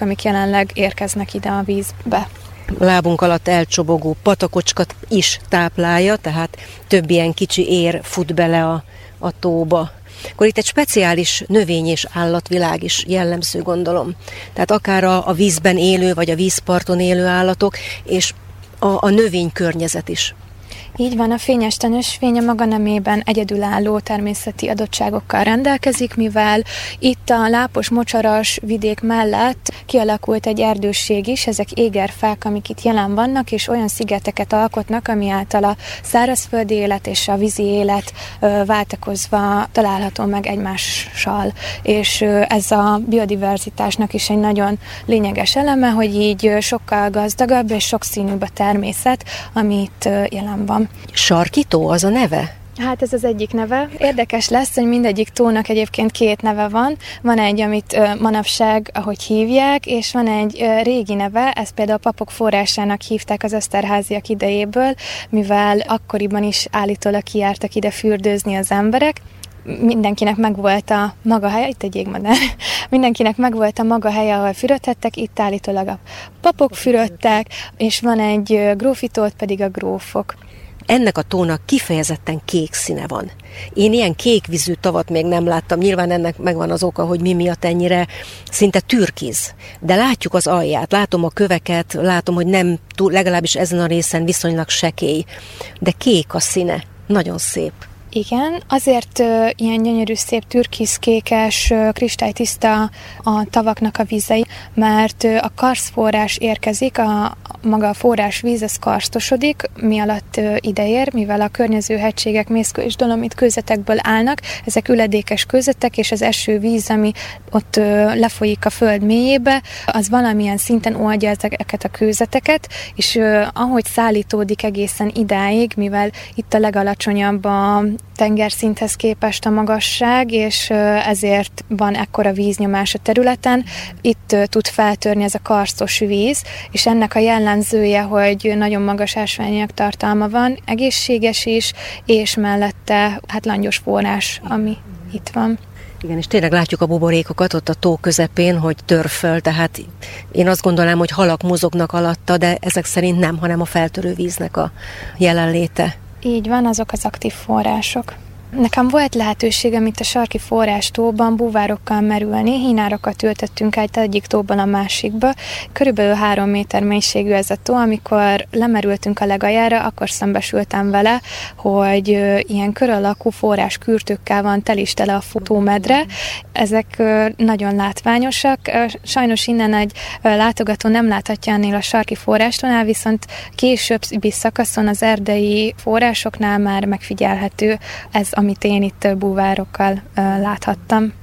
amik jelenleg érkeznek ide a vízbe. Lábunk alatt elcsobogó patakocskat is táplálja, tehát több ilyen kicsi ér fut bele a tóba. Akkor itt egy speciális növény- és állatvilág is jellemző, gondolom. Tehát akár a vízben élő, vagy a vízparton élő állatok, és a növénykörnyezet is. Így van, a fényes ösvény a maga nemében egyedülálló természeti adottságokkal rendelkezik, mivel itt a lápos, mocsaras vidék mellett kialakult egy erdősség is, ezek égerfák, amik itt jelen vannak, és olyan szigeteket alkotnak, ami által a szárazföldi élet és a vízi élet váltakozva található meg egymással. És ez a biodiverzitásnak is egy nagyon lényeges eleme, hogy így sokkal gazdagabb és sokszínűbb a természet, ami itt jelen van. Sarki tó az a neve? Hát ez az egyik neve. Érdekes lesz, hogy mindegyik tónak egyébként két neve van. Van egy, amit manapság, ahogy hívják, és van egy régi neve, ezt például a papok forrásának hívták az Eszterháziak idejéből, mivel akkoriban is állítólag kijártak ide fürdőzni az emberek. Mindenkinek megvolt a maga helye, itt egy jégmadár, mindenkinek megvolt a maga helye, ahol fürödhettek, itt állítólag a papok fürödtek, és van egy grófitó, pedig a grófok. Ennek a tónak kifejezetten kék színe van. Én ilyen kékvízű tavat még nem láttam, nyilván ennek megvan az oka, hogy mi miatt ennyire szinte türkiz. De látjuk az alját, látom a köveket, látom, hogy nem túl, legalábbis ezen a részen viszonylag sekély, de kék a színe, nagyon szép. Igen, azért ilyen gyönyörű, szép türkiszkékes, kristálytiszta a tavaknak a vizei, mert a karsztforrás érkezik, maga a forrásvíz, ez karsztosodik, mi alatt ideér, mivel a környező hegységek, mészkő és dolomit kőzetekből állnak, ezek üledékes kőzetek, és az esővíz, ami ott lefolyik a föld mélyébe, az valamilyen szinten oldja ezeket a kőzeteket, és ahogy szállítódik egészen idáig, mivel itt a legalacsonyabb a tengerszinthez képest a magasság, és ezért van ekkora víznyomás a területen. Itt tud feltörni ez a karsztos víz, és ennek a jellemzője, hogy nagyon magas ásványanyag tartalma van, egészséges is, és mellette langyos forrás, ami itt van. Igen, és tényleg látjuk a buborékokat ott a tó közepén, hogy tör föl, tehát én azt gondolom, hogy halak mozognak alatta, de ezek szerint nem, hanem a feltörő víznek a jelenléte. Így van, azok az aktív források. Nekem volt lehetőségem itt a sarki forrástóban búvárokkal merülni, hínárokat ültettünk át egyik tóban a másikba. Körülbelül 3 méter mélységű ez a tó, amikor lemerültünk a legaljára, akkor szembesültem vele, hogy ilyen kör alakú forráskürtőkkel van tele a futómedre. Ezek nagyon látványosak. Sajnos innen egy látogató nem láthatja ennél a sarki forrástónál, viszont későbbi szakaszon az erdei forrásoknál már megfigyelhető ez, amit én itt búvárokkal láthattam.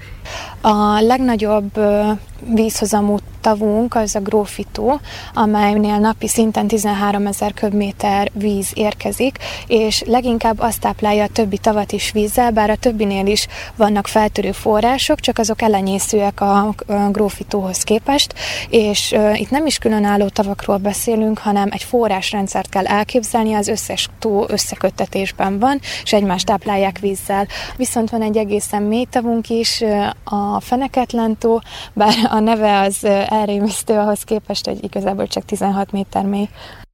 A legnagyobb vízhozamú tavunk az a Grófitó, amelynél napi szinten 13 000 köbméter víz érkezik, és leginkább azt táplálja a többi tavat is vízzel, bár a többinél is vannak feltörő források, csak azok elenyészőek a Grófitóhoz képest, és itt nem is különálló tavakról beszélünk, hanem egy forrásrendszert kell elképzelni, az összes tó összeköttetésben van, és egymást táplálják vízzel. Viszont van egy egészen mély tavunk is, a Feneketlen-tó, bár a neve az elrémisztő ahhoz képest, hogy igazából csak 16 méter mély.